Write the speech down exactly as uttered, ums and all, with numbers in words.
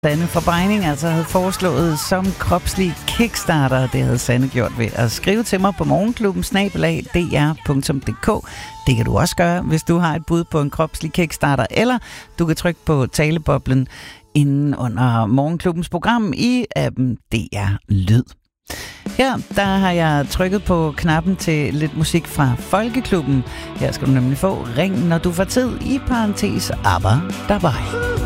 Sanne fra Beining altså havde foreslået som kropslig kickstarter. Det havde Sanne gjort ved at skrive til mig på morgenklubben snabel-a d r punktum d k. Det kan du også gøre, hvis du har et bud på en kropslig kickstarter, eller du kan trykke på taleboblen inden under morgenklubbens program i appen D R Lyd. Her der har jeg trykket på knappen til lidt musik fra Folkeklubben. Her skal du nemlig få Ring, når du får tid, i parentes ABBA dabei.